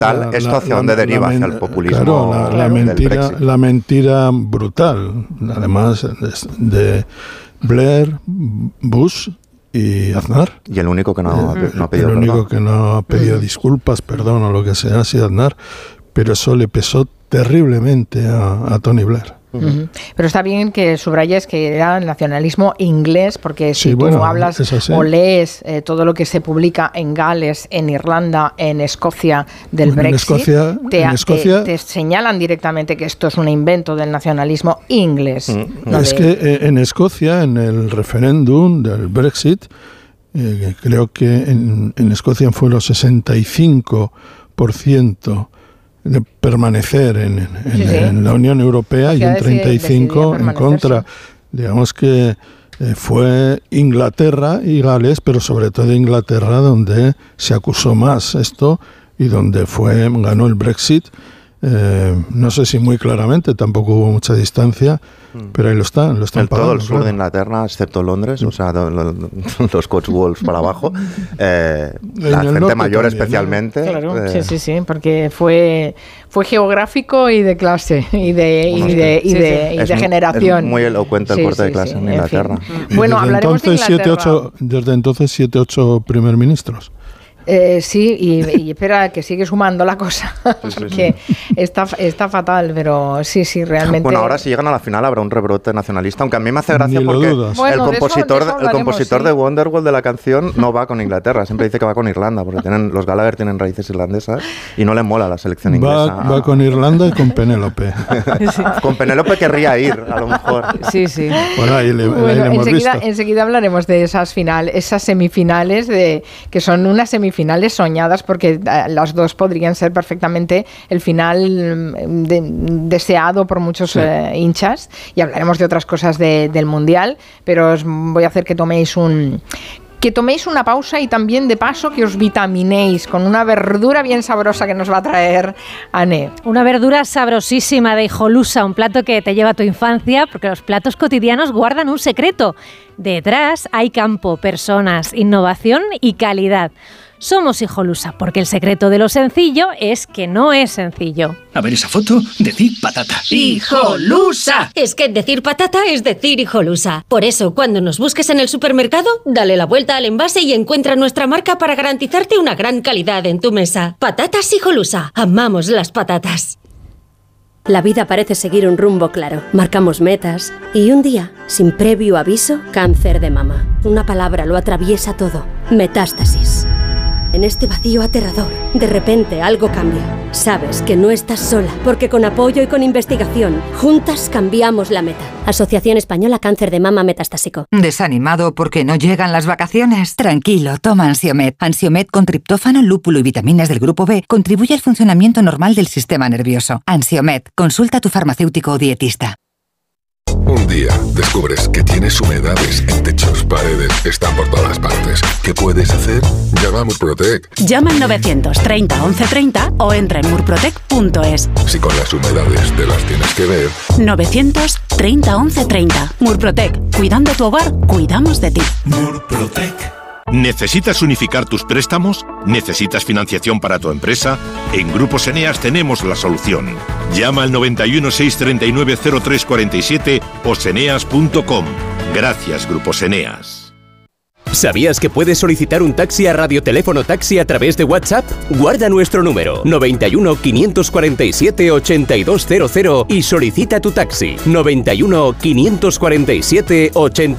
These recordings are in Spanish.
¿esto hacia dónde deriva? ¿Hacia el populismo? Claro, la mentira brutal, además de Blair, Bush y Aznar. Y el único que no ha pedido perdón. El único que no ha pedido disculpas, perdón o lo que sea, ha sido Aznar. Pero eso le pesó terriblemente a Tony Blair. Pero está bien que subrayes que era el nacionalismo inglés, porque si tú hablas o lees todo lo que se publica en Gales, en Irlanda, en Escocia del Brexit, te señalan directamente que esto es un invento del nacionalismo inglés. En Escocia, en el referéndum del Brexit, creo que en Escocia fue los 65% de permanecer en la Unión Europea y un 35% en contra. Digamos que fue Inglaterra y Gales, pero sobre todo Inglaterra, donde se acusó más esto y donde ganó el Brexit. No sé si muy claramente, tampoco hubo mucha distancia, pero ahí lo están pagando. Todo el sur de Inglaterra, excepto Londres, o sea, los Cotswolds para abajo, la gente mayor también, especialmente. Claro, sí, porque fue geográfico y de clase y de generación. Es muy elocuente el corte de clase en Inglaterra. Bueno, hablaremos de Inglaterra. Desde entonces 7-8 primer ministros. Sí, y espera que sigue sumando la cosa, porque está fatal, pero sí, realmente... Bueno, ahora si llegan a la final habrá un rebrote nacionalista, aunque a mí me hace gracia porque el compositor de Wonderwall de la canción no va con Inglaterra, siempre dice que va con Irlanda, porque los Gallagher tienen raíces irlandesas y no le mola la selección inglesa. Va con Irlanda y con Penélope. Con Penélope querría ir, a lo mejor. Sí. Bueno, ahí le hemos visto. Enseguida hablaremos de esas semifinales, que son unas semifinales soñadas, porque las dos podrían ser perfectamente el final deseado por muchos hinchas, y hablaremos de otras cosas del Mundial, pero os voy a hacer que toméis una pausa y también de paso que os vitaminéis con una verdura bien sabrosa que nos va a traer Anne. Una verdura sabrosísima de hijolusa, un plato que te lleva a tu infancia, porque los platos cotidianos guardan un secreto. Detrás hay campo, personas, innovación y calidad. Somos hijolusa, porque el secreto de lo sencillo es que no es sencillo. A ver esa foto, decir patata. ¡Hijolusa! Es que decir patata es decir hijolusa. Por eso, cuando nos busques en el supermercado, dale la vuelta al envase y encuentra nuestra marca para garantizarte una gran calidad en tu mesa. Patatas hijolusa. Amamos las patatas. La vida parece seguir un rumbo claro. Marcamos metas y un día, sin previo aviso, cáncer de mama. Una palabra lo atraviesa todo. Metástasis. En este vacío aterrador, de repente algo cambia. Sabes que no estás sola, porque con apoyo y con investigación, juntas cambiamos la meta. Asociación Española Cáncer de Mama Metastásico. ¿Desanimado porque no llegan las vacaciones? Tranquilo, toma Ansiomed. Ansiomed con triptófano, lúpulo y vitaminas del grupo B contribuye al funcionamiento normal del sistema nervioso. Ansiomed, consulta a tu farmacéutico o dietista. Un día descubres que tienes humedades en techos, paredes, están por todas partes. ¿Qué puedes hacer? Llama a Murprotec. Llama al 930 1130 o entra en murprotec.es. Si con las humedades te las tienes que ver. 930 1130. Murprotec. Cuidando tu hogar, cuidamos de ti. Murprotec. ¿Necesitas unificar tus préstamos? ¿Necesitas financiación para tu empresa? En Grupos Eneas tenemos la solución. Llama al 91 639 0347 o seneas.com. Gracias, Grupos Eneas. ¿Sabías que puedes solicitar un taxi a Radioteléfono Taxi a través de WhatsApp? Guarda nuestro número 91 547 8200 y solicita tu taxi 91 547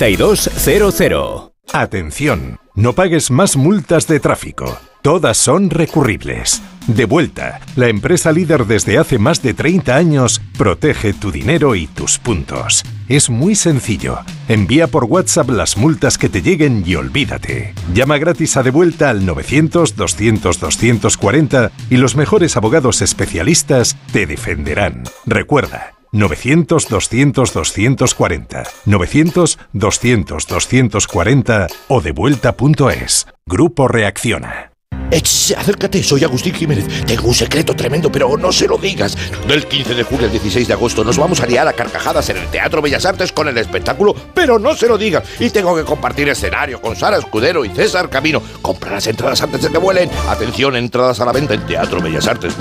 8200. Atención, no pagues más multas de tráfico. Todas son recurribles. Devuelta, la empresa líder desde hace más de 30 años, protege tu dinero y tus puntos. Es muy sencillo. Envía por WhatsApp las multas que te lleguen y olvídate. Llama gratis a Devuelta al 900-200-240 y los mejores abogados especialistas te defenderán. Recuerda, 900-200-240, 900-200-240 o devuelta.es. Grupo Reacciona. Acércate, soy Agustín Jiménez. Tengo un secreto tremendo, pero no se lo digas. Del 15 de julio al 16 de agosto nos vamos a liar a carcajadas en el Teatro Bellas Artes con el espectáculo, pero no se lo digas. Y tengo que compartir escenario con Sara Escudero y César Camino. Compra las entradas antes de que vuelen. Atención, entradas a la venta en Teatro Bellas Artes.